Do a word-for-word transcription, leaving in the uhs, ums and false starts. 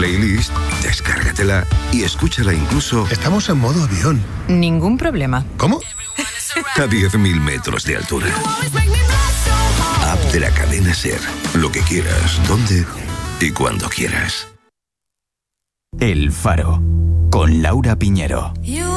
playlist, descárgatela y escúchala incluso... Estamos en modo avión. Ningún problema. ¿Cómo? A diez mil metros de altura. App de la cadena SER. Lo que quieras, dónde y cuando quieras. El Faro, con Laura Piñero. You